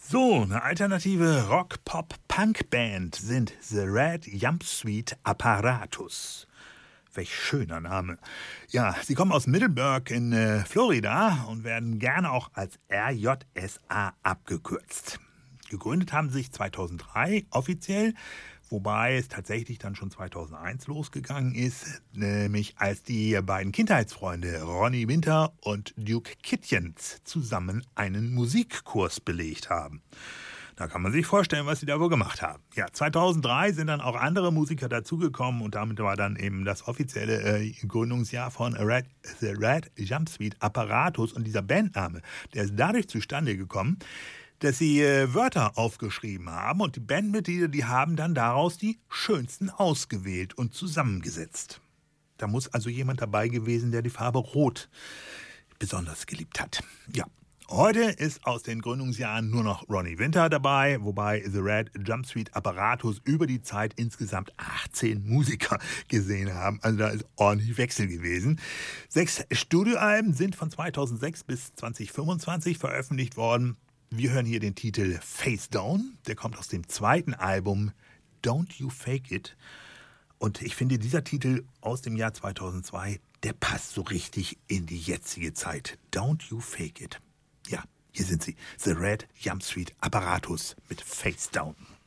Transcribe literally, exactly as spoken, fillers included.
So, eine alternative Rock-Pop-Punk-Band sind The Red Jumpsuit Apparatus. Welch schöner Name. Ja, sie kommen aus Middleburg in äh, Florida und werden gerne auch als R J S A abgekürzt. Gegründet haben sie sich zweitausenddrei offiziell, wobei es tatsächlich dann schon zweitausendeins losgegangen ist, nämlich als die beiden Kindheitsfreunde Ronnie Winter und Duke Kitchens zusammen einen Musikkurs belegt haben. Da kann man sich vorstellen, was sie da wohl gemacht haben. Ja, zweitausenddrei sind dann auch andere Musiker dazugekommen und damit war dann eben das offizielle äh, Gründungsjahr von Red, The Red Jumpsuit Apparatus. Und dieser Bandname, der ist dadurch zustande gekommen, dass sie äh, Wörter aufgeschrieben haben und die Bandmitglieder, die haben dann daraus die schönsten ausgewählt und zusammengesetzt. Da muss also jemand dabei gewesen, der die Farbe Rot besonders geliebt hat. Ja. Heute ist aus den Gründungsjahren nur noch Ronnie Winter dabei, wobei The Red Jumpsuit Apparatus über die Zeit insgesamt achtzehn Musiker gesehen haben. Also da ist ordentlich Wechsel gewesen. Sechs Studioalben sind von zweitausendsechs bis zweitausendfünfundzwanzig veröffentlicht worden. Wir hören hier den Titel Face Down. Der kommt aus dem zweiten Album Don't You Fake It. Und ich finde, dieser Titel aus dem Jahr zweitausendzwei, der passt so richtig in die jetzige Zeit. Don't You Fake It. Ja, hier sind sie. The Red Jumpsuit Apparatus mit Face Down.